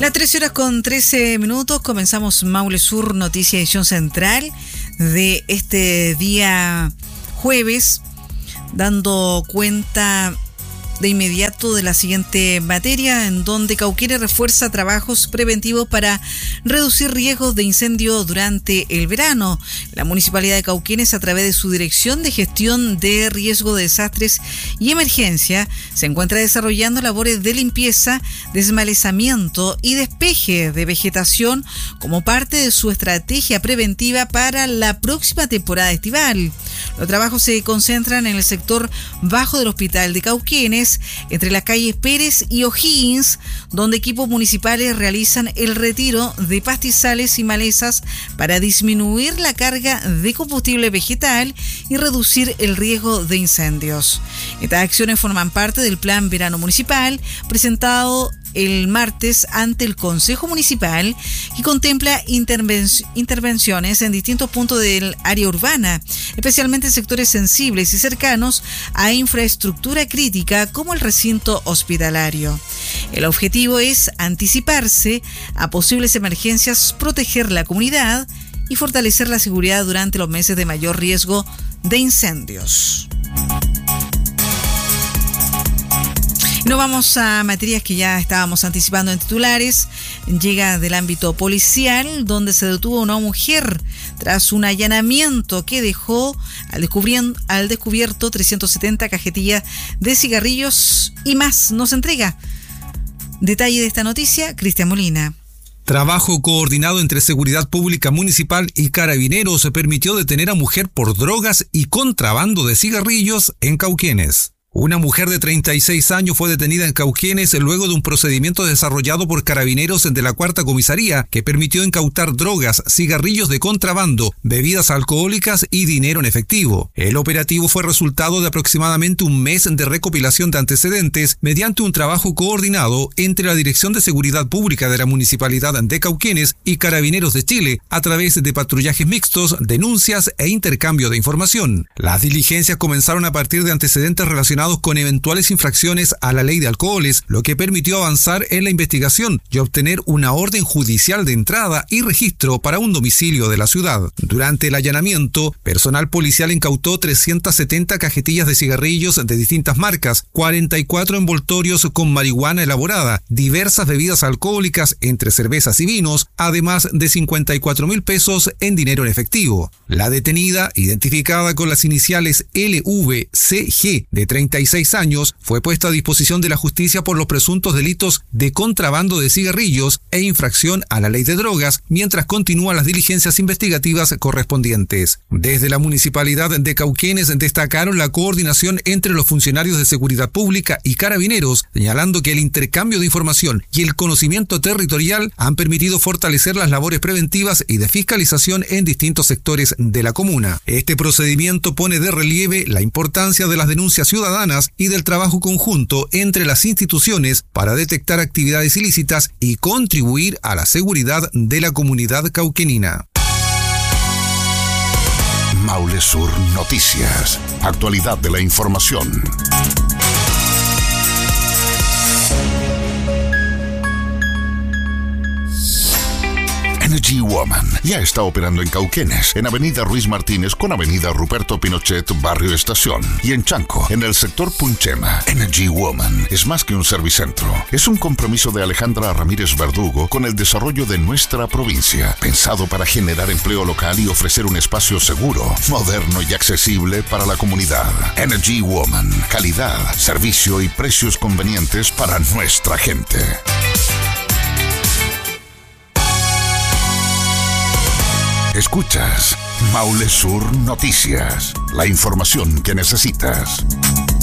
Las 13:13. Comenzamos Maule Sur, noticia edición central de este día jueves, dando cuenta de inmediato de la siguiente materia, en donde Cauquenes refuerza trabajos preventivos para reducir riesgos de incendio durante el verano. La Municipalidad de Cauquenes, a través de su Dirección de Gestión de Riesgo de Desastres y Emergencia, se encuentra desarrollando labores de limpieza, desmalezamiento y despeje de vegetación como parte de su estrategia preventiva para la próxima temporada estival. Los trabajos se concentran en el sector bajo del Hospital de Cauquenes, entre las calles Pérez y O'Higgins, donde equipos municipales realizan el retiro de pastizales y malezas para disminuir la carga de combustible vegetal y reducir el riesgo de incendios. Estas acciones forman parte del Plan Verano Municipal, presentado el martes ante el Consejo Municipal, que contempla intervenciones en distintos puntos del área urbana, especialmente en sectores sensibles y cercanos a infraestructura crítica como el recinto hospitalario. El objetivo es anticiparse a posibles emergencias, proteger la comunidad y fortalecer la seguridad durante los meses de mayor riesgo de incendios. No vamos a materias que ya estábamos anticipando en titulares. Llega del ámbito policial, donde se detuvo una mujer tras un allanamiento que dejó al descubierto 370 cajetillas de cigarrillos y más. Nos entrega detalle de esta noticia Cristian Molina. Trabajo coordinado entre Seguridad Pública Municipal y Carabineros permitió detener a mujer por drogas y contrabando de cigarrillos en Cauquenes. Una mujer de 36 años fue detenida en Cauquenes luego de un procedimiento desarrollado por Carabineros de la Cuarta Comisaría que permitió incautar drogas, cigarrillos de contrabando, bebidas alcohólicas y dinero en efectivo. El operativo fue resultado de aproximadamente un mes de recopilación de antecedentes mediante un trabajo coordinado entre la Dirección de Seguridad Pública de la Municipalidad de Cauquenes y Carabineros de Chile a través de patrullajes mixtos, denuncias e intercambio de información. Las diligencias comenzaron a partir de antecedentes relacionados con eventuales infracciones a la ley de alcoholes, lo que permitió avanzar en la investigación y obtener una orden judicial de entrada y registro para un domicilio de la ciudad. Durante el allanamiento, personal policial incautó 370 cajetillas de cigarrillos de distintas marcas, 44 envoltorios con marihuana elaborada, diversas bebidas alcohólicas entre cervezas y vinos, además de 54.000 pesos en dinero en efectivo. La detenida, identificada con las iniciales LVCG de 36 años, fue puesta a disposición de la justicia por los presuntos delitos de contrabando de cigarrillos e infracción a la ley de drogas, mientras continúan las diligencias investigativas correspondientes. Desde la Municipalidad de Cauquenes destacaron la coordinación entre los funcionarios de Seguridad Pública y Carabineros, señalando que el intercambio de información y el conocimiento territorial han permitido fortalecer las labores preventivas y de fiscalización en distintos sectores de la comuna. Este procedimiento pone de relieve la importancia de las denuncias ciudadanas y del trabajo conjunto entre las instituciones para detectar actividades ilícitas y contribuir a la seguridad de la comunidad cauquenina. Maule Sur Noticias. Actualidad de la información. Energy Woman ya está operando en Cauquenes, en Avenida Ruiz Martínez con Avenida Ruperto Pinochet, Barrio Estación, y en Chanco, en el sector Punchema. Energy Woman es más que un servicentro, es un compromiso de Alejandra Ramírez Verdugo con el desarrollo de nuestra provincia, pensado para generar empleo local y ofrecer un espacio seguro, moderno y accesible para la comunidad. Energy Woman, calidad, servicio y precios convenientes para nuestra gente. Escuchas Maule Sur Noticias, la información que necesitas.